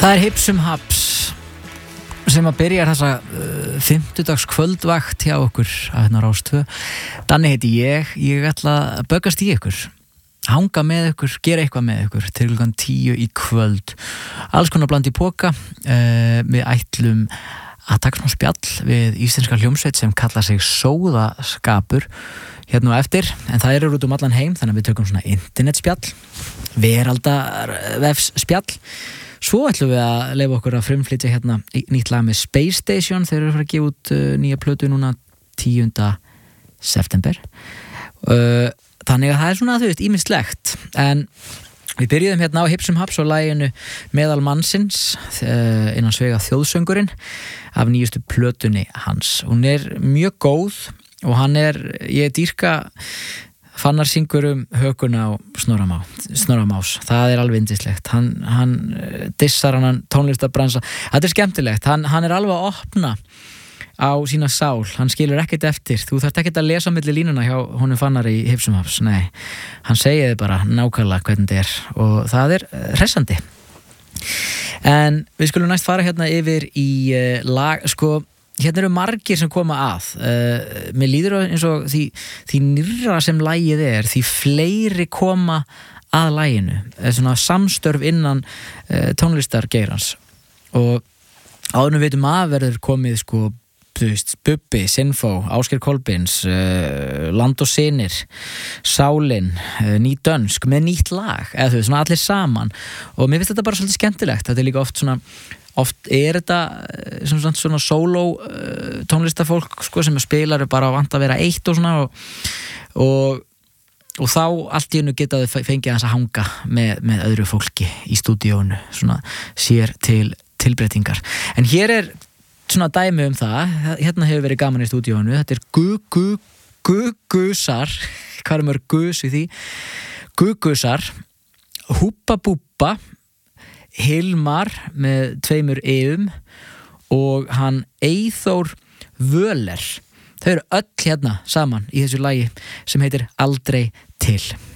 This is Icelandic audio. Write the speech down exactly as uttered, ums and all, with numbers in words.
Það er Hipsum Haps sem að byrja þessa uh, fimmtudags kvöldvakt hjá okkur að hérna Rás tvö. Danni heiti ég, ég ætla að böggast í ykkur, hanga með ykkur, gera eitthvað með ykkur til klukkan tíu í kvöld. Alls konar bland í poka. Uh, við ætlum að taka svona spjall við íslenska hljómsveit sem kalla sig Sóðaskapur hérna á eftir, en það eru út um allan heim, þannig að við tökum svona internetspjall, veraldarvefs spjall. Svo ætlum við að leyfa okkur að frumflytja hérna nýtt lag með Space Station. Þeir eru að fara að gefa út uh, nýja plötu núna tíunda september. Uh, þannig að það er svona, þú veist, ýmislegt. En við byrjuðum hérna á Hipsum Haps og laginu Meðal mannsins uh, innan svega þjóðsöngurinn af nýjustu plötunni hans. Hún er mjög góð og hann er, ég dýrka Fannar syngur um hökuna á Snorramá, Snorramás. Það er alveg yndislegt. Hann, hann dissar hann tónlistarbransa. Þetta er skemmtilegt. Hann, hann er alveg að opna á sína sál. Hann skilur ekkert eftir. Þú þarft ekkert að lesa milli línuna hjá honum Fannar í Hipsum Haps. Nei, hann segir þið bara nákvæmlega hvernig þetta er og það er hressandi. En við skulum næst fara hérna yfir í uh, lag, sko, hérna eru margir sem koma að. Uh, mér líður eins og því, því nýrra sem lagið er, því fleiri koma að laginu. Svona samstörf innan uh, tónlistargeirans. Og áður við veitum að verður komið sko, þú veist, Bubbi, Sinfó, Ásgeir Kolbeins, uh, Land og Synir, Sálin, uh, Ný Dönsk með nýtt lag, eða þú veist, svona allir saman. Og mér finnst þetta bara svolítið skemmtilegt. Þetta er líka oft svona Oft er þetta svona, svona sóló uh, tónlistafólk sko, sem spilar bara vant að vera eitt og svona og, og, og þá allt í hennu geta þau fengið hans að hanga með, með öðru fólki í stúdíónu, svona sér til tilbreytingar. En hér er svona dæmi um það, hérna hefur verið gaman í stúdíónu, þetta er Gugusar, hvað er mörg gus í því? Gugusar, Húbba Búbba, Hilmar með tveimur eum og hann Eyþór Völer. Þau eru öll hérna saman í þessu lagi sem heitir Aldrei til.